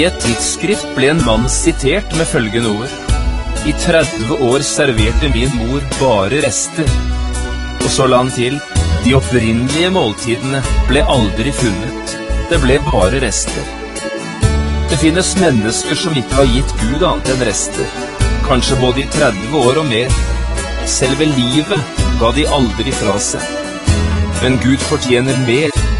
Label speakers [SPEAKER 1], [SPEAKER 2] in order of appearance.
[SPEAKER 1] I et tidsskrift ble en mann sitert med følgende ord: «I 30 år serverte min mor bare rester.» Og så la han til: «De opprinnelige måltidene ble aldri funnet. Det ble bare rester.» Det finnes mennesker som ikke har gitt Gud annet enn rester, kanskje både i 30 år og mer. Selve livet ga de aldri fra seg. Men Gud fortjener mer.